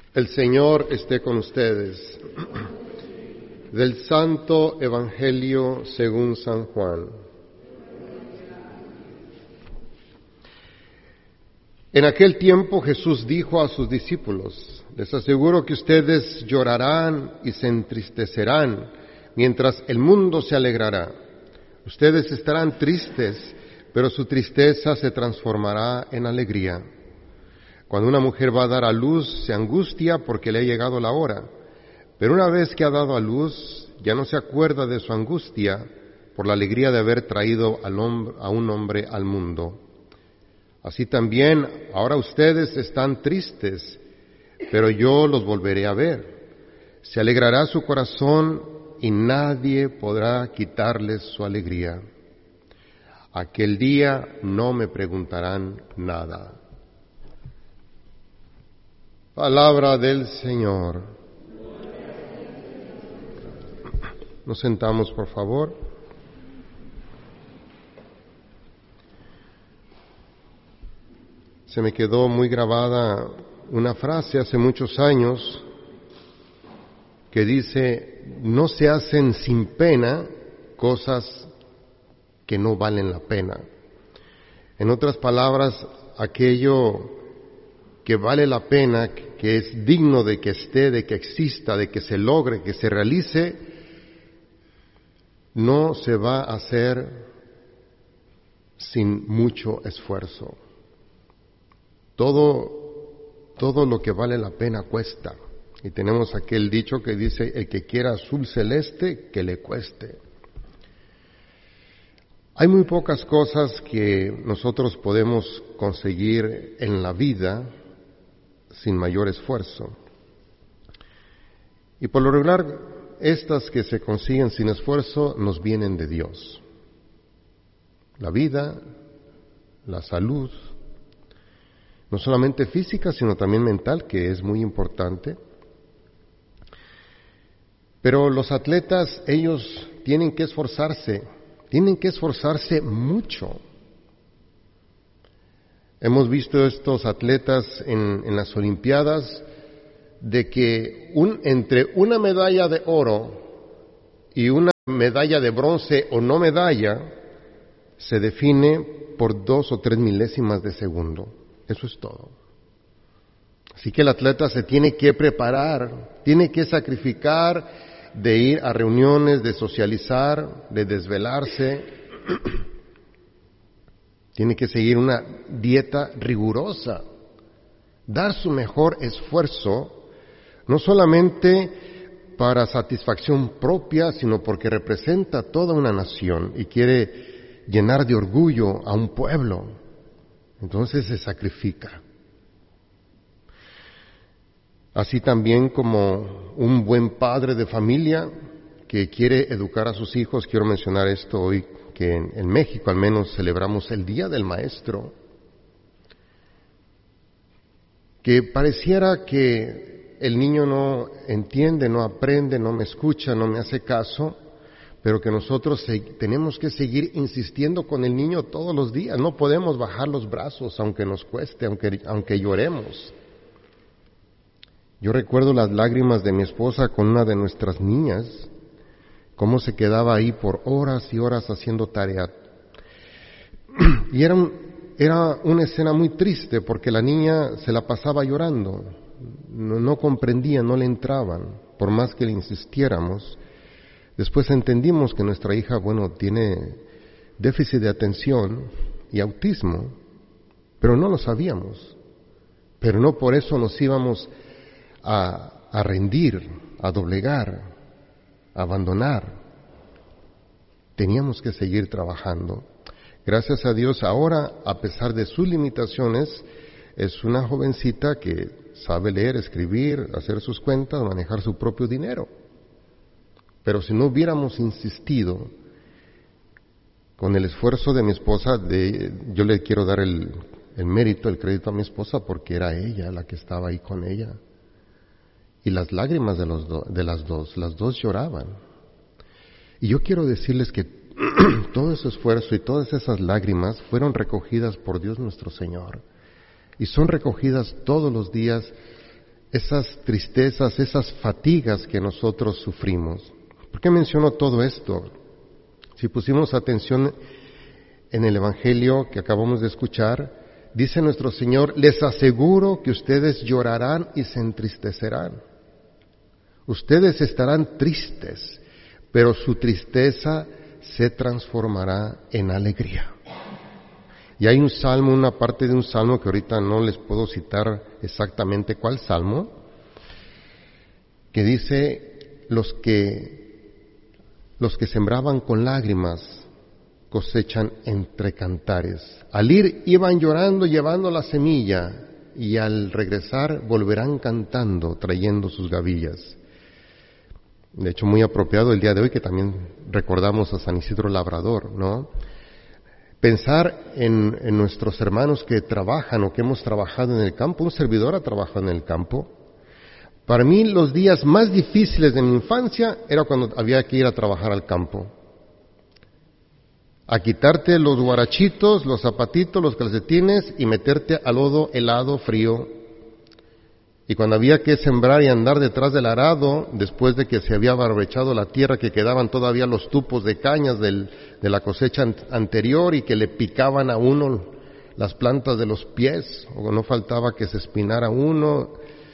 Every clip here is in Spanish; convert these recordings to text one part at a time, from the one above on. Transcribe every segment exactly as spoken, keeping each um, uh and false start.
El Señor esté con ustedes. Del Santo Evangelio según San Juan. En aquel tiempo Jesús dijo a sus discípulos: les aseguro que ustedes llorarán y se entristecerán, mientras el mundo se alegrará. Ustedes estarán tristes, pero su tristeza se transformará en alegría. Cuando una mujer va a dar a luz, se angustia porque le ha llegado la hora. Pero una vez que ha dado a luz, ya no se acuerda de su angustia por la alegría de haber traído al hombre, a un hombre al mundo. Así también, ahora ustedes están tristes, pero yo los volveré a ver. Se alegrará su corazón y nadie podrá quitarles su alegría. Aquel día no me preguntarán nada. Palabra del Señor. Nos sentamos, por favor. Se me quedó muy grabada una frase hace muchos años que dice: no se hacen sin pena cosas que no valen la pena. En otras palabras, aquello que vale la pena, que es digno de que esté, de que exista, de que se logre, que se realice, no se va a hacer sin mucho esfuerzo. Todo, todo lo que vale la pena cuesta. Y tenemos aquel dicho que dice: el que quiera azul celeste, que le cueste. Hay muy pocas cosas que nosotros podemos conseguir en la vida sin mayor esfuerzo. Y por lo regular, estas que se consiguen sin esfuerzo nos vienen de Dios. La vida, la salud, no solamente física, sino también mental, que es muy importante. Pero los atletas, ellos tienen que esforzarse, tienen que esforzarse mucho. Hemos visto estos atletas en, en las Olimpiadas, de que un, entre una medalla de oro y una medalla de bronce o no medalla, se define por dos o tres milésimas de segundo. Eso es todo. Así que el atleta se tiene que preparar, tiene que sacrificar de ir a reuniones, de socializar, de desvelarse. Tiene que seguir una dieta rigurosa, dar su mejor esfuerzo, no solamente para satisfacción propia, sino porque representa toda una nación y quiere llenar de orgullo a un pueblo. Entonces se sacrifica. Así también como un buen padre de familia que quiere educar a sus hijos, quiero mencionar esto hoy, que en, en México al menos celebramos el Día del Maestro, que pareciera que el niño no entiende, no aprende, no me escucha, no me hace caso, pero que nosotros se, tenemos que seguir insistiendo con el niño todos los días. No podemos bajar los brazos aunque nos cueste, aunque, aunque lloremos. Yo recuerdo las lágrimas de mi esposa con una de nuestras niñas, cómo se quedaba ahí por horas y horas haciendo tarea. Y era, un, era una escena muy triste porque la niña se la pasaba llorando, no, no comprendía, no le entraban, por más que le insistiéramos. Después entendimos que nuestra hija, bueno, tiene déficit de atención y autismo, pero no lo sabíamos. Pero no por eso nos íbamos a, a rendir, a doblegar, abandonar. Teníamos que seguir trabajando. Gracias a Dios ahora, a pesar de sus limitaciones, es una jovencita que sabe leer, escribir, hacer sus cuentas, manejar su propio dinero. Pero si no hubiéramos insistido, con el esfuerzo de mi esposa, de, yo le quiero dar el, el mérito, el crédito a mi esposa, porque era ella la que estaba ahí con ella. Y las lágrimas de, los do, de las dos, las dos lloraban. Y yo quiero decirles que todo ese esfuerzo y todas esas lágrimas fueron recogidas por Dios nuestro Señor. Y son recogidas todos los días esas tristezas, esas fatigas que nosotros sufrimos. ¿Por qué menciono todo esto? Si pusimos atención en el Evangelio que acabamos de escuchar, dice nuestro Señor, les aseguro que ustedes llorarán y se entristecerán. Ustedes estarán tristes, pero su tristeza se transformará en alegría. Y hay un salmo, una parte de un salmo que ahorita no les puedo citar exactamente cuál salmo, que dice, los que, los que sembraban con lágrimas cosechan entre cantares. Al ir iban llorando llevando la semilla y al regresar volverán cantando trayendo sus gavillas. De hecho, muy apropiado el día de hoy que también recordamos a San Isidro Labrador, ¿no? Pensar en, en nuestros hermanos que trabajan o que hemos trabajado en el campo. Un servidor ha trabajado en el campo. Para mí los días más difíciles de mi infancia era cuando había que ir a trabajar al campo. A quitarte los guarachitos, los zapatitos, los calcetines y meterte al lodo helado, frío. Y cuando había que sembrar y andar detrás del arado, después de que se había barbechado la tierra, que quedaban todavía los tupos de cañas del, de la cosecha anterior y que le picaban a uno las plantas de los pies, o no faltaba que se espinara uno.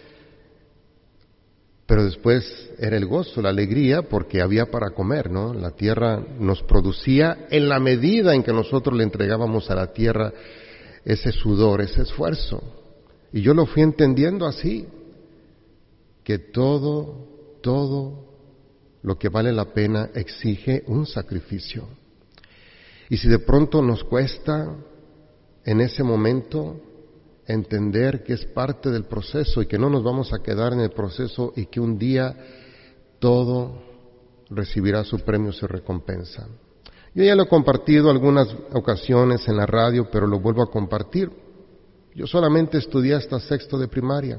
Pero después era el gozo, la alegría, porque había para comer, ¿no? La tierra nos producía en la medida en que nosotros le entregábamos a la tierra ese sudor, ese esfuerzo. Y yo lo fui entendiendo así, que todo, todo lo que vale la pena exige un sacrificio. Y si de pronto nos cuesta en ese momento entender que es parte del proceso y que no nos vamos a quedar en el proceso y que un día todo recibirá su premio, su recompensa. Yo ya lo he compartido algunas ocasiones en la radio, pero lo vuelvo a compartir. Yo solamente estudié hasta sexto de primaria.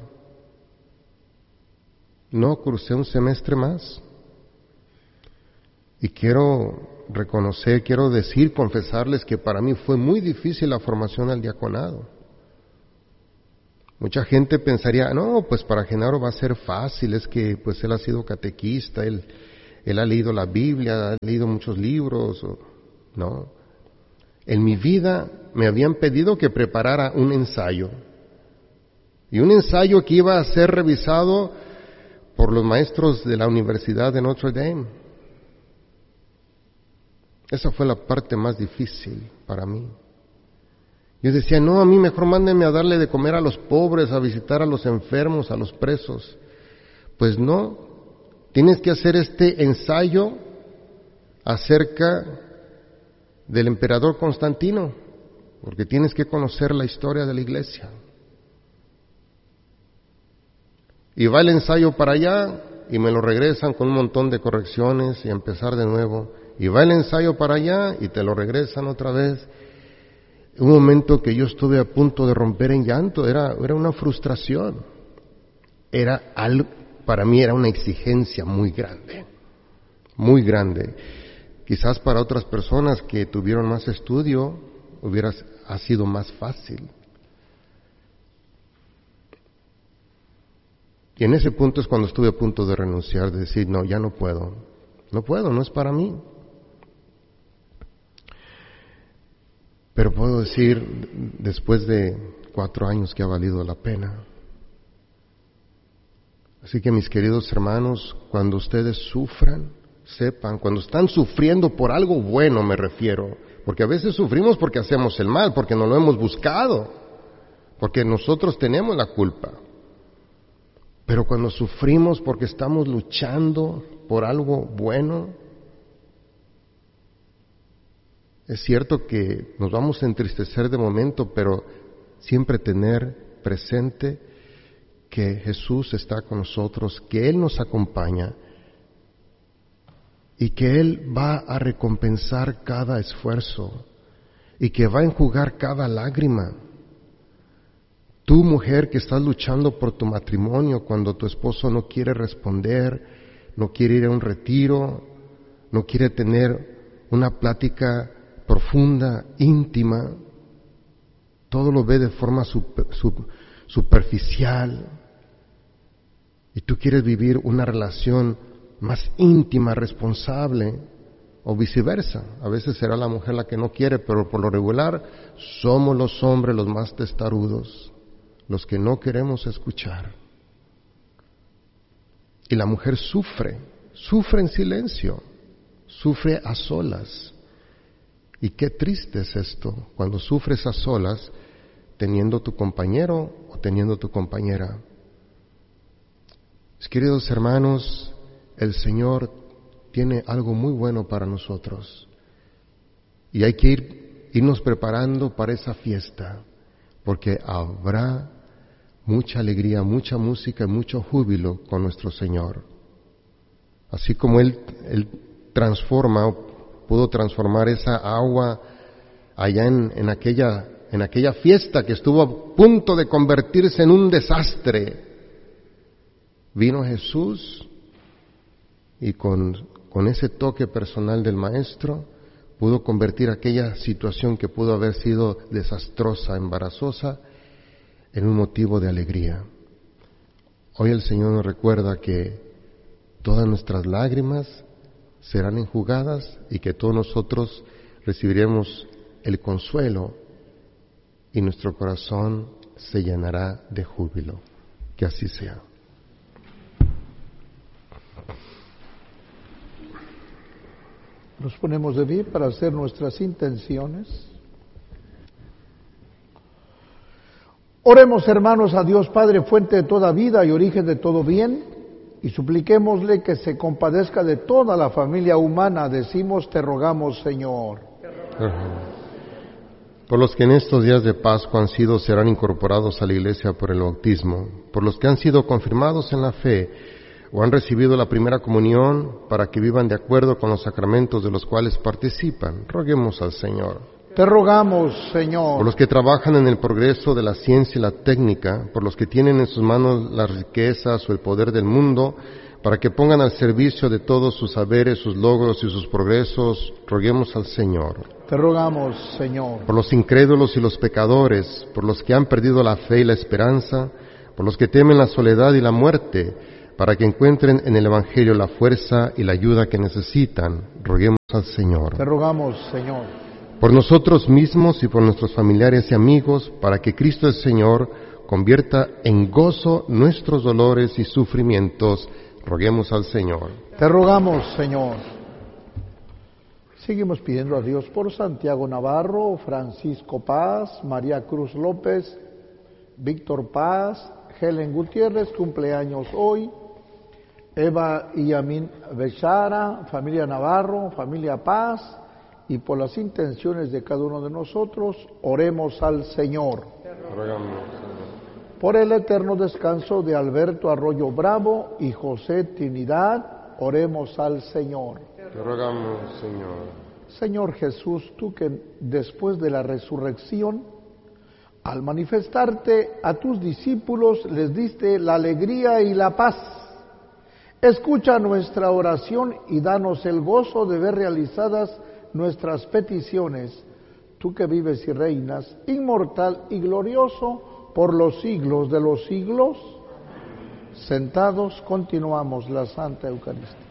No crucé un semestre más. Y quiero reconocer, quiero decir, confesarles que para mí fue muy difícil la formación al diaconado. Mucha gente pensaría, no, pues para Genaro va a ser fácil, es que pues él ha sido catequista, él, él ha leído la Biblia, ha leído muchos libros. No. En mi vida me habían pedido que preparara un ensayo. Y un ensayo que iba a ser revisado por los maestros de la Universidad de Notre Dame. Esa fue la parte más difícil para mí. Yo decía, no, a mí mejor mándenme a darle de comer a los pobres, a visitar a los enfermos, a los presos. Pues no, tienes que hacer este ensayo acerca del emperador Constantino, porque tienes que conocer la historia de la iglesia. Y va el ensayo para allá y me lo regresan con un montón de correcciones y a empezar de nuevo. Y va el ensayo para allá y te lo regresan otra vez. Un momento que yo estuve a punto de romper en llanto, era, era una frustración. Era algo, para mí era una exigencia muy grande, muy grande. Quizás para otras personas que tuvieron más estudio hubiera ha sido más fácil. Y en ese punto es cuando estuve a punto de renunciar, de decir, no, ya no puedo, no puedo, no es para mí. Pero puedo decir, después de cuatro años, que ha valido la pena. Así que mis queridos hermanos, cuando ustedes sufran, sepan, cuando están sufriendo por algo bueno me refiero, porque a veces sufrimos porque hacemos el mal, porque no lo hemos buscado, porque nosotros tenemos la culpa. Pero cuando sufrimos porque estamos luchando por algo bueno, es cierto que nos vamos a entristecer de momento, pero siempre tener presente que Jesús está con nosotros, que Él nos acompaña y que Él va a recompensar cada esfuerzo y que va a enjugar cada lágrima. Tú, mujer, que estás luchando por tu matrimonio cuando tu esposo no quiere responder, no quiere ir a un retiro, no quiere tener una plática profunda, íntima, todo lo ve de forma super, super, superficial. y tú quieres vivir una relación más íntima, responsable, o viceversa. A veces será la mujer la que no quiere, pero por lo regular somos los hombres los más testarudos, los que no queremos escuchar. Y la mujer sufre, sufre en silencio, sufre a solas. Y qué triste es esto, cuando sufres a solas, teniendo tu compañero o teniendo tu compañera. Queridos hermanos, el Señor tiene algo muy bueno para nosotros. Y hay que ir, irnos preparando para esa fiesta, porque habrá mucha alegría, mucha música y mucho júbilo con nuestro Señor. Así como Él, Él transforma, pudo transformar esa agua allá en, en aquella, en aquella fiesta que estuvo a punto de convertirse en un desastre. Vino Jesús y con, con ese toque personal del Maestro pudo convertir aquella situación que pudo haber sido desastrosa, embarazosa, en un motivo de alegría. Hoy el Señor nos recuerda que todas nuestras lágrimas serán enjugadas y que todos nosotros recibiremos el consuelo y nuestro corazón se llenará de júbilo. Que así sea. Nos ponemos de pie para hacer nuestras intenciones. Oremos, hermanos, a Dios Padre, fuente de toda vida y origen de todo bien, y supliquémosle que se compadezca de toda la familia humana. Decimos, te rogamos, Señor. Por los que en estos días de Pascua han sido, serán incorporados a la Iglesia por el bautismo, por los que han sido confirmados en la fe, o han recibido la primera comunión para que vivan de acuerdo con los sacramentos de los cuales participan, roguemos al Señor. Te rogamos, Señor. Por los que trabajan en el progreso de la ciencia y la técnica, por los que tienen en sus manos las riquezas o el poder del mundo, para que pongan al servicio de todos sus saberes, sus logros y sus progresos, roguemos al Señor. Te rogamos, Señor. Por los incrédulos y los pecadores, por los que han perdido la fe y la esperanza, por los que temen la soledad y la muerte, para que encuentren en el Evangelio la fuerza y la ayuda que necesitan, roguemos al Señor. Te rogamos, Señor. Por nosotros mismos y por nuestros familiares y amigos, para que Cristo el Señor convierta en gozo nuestros dolores y sufrimientos, roguemos al Señor. Te rogamos, Señor. Seguimos pidiendo a Dios por Santiago Navarro, Francisco Paz, María Cruz López, Víctor Paz, Helen Gutiérrez, cumpleaños hoy, Eva y Yamin Bechara, familia Navarro, familia Paz, y por las intenciones de cada uno de nosotros, oremos al Señor. Por el eterno descanso de Alberto Arroyo Bravo y José Trinidad, oremos al Señor. Te rogamos, Señor. Señor Jesús, tú que después de la resurrección, al manifestarte a tus discípulos, les diste la alegría y la paz. Escucha nuestra oración y danos el gozo de ver realizadas nuestras peticiones. Tú que vives y reinas, inmortal y glorioso, por los siglos de los siglos. Sentados, continuamos la Santa Eucaristía.